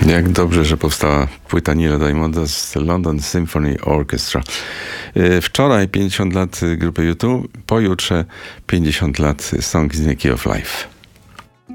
Jak dobrze, że powstała płyta Neila Diamonda z London Symphony Orchestra. Wczoraj 50 lat grupy U2, pojutrze 50 lat Song is the Key of Life.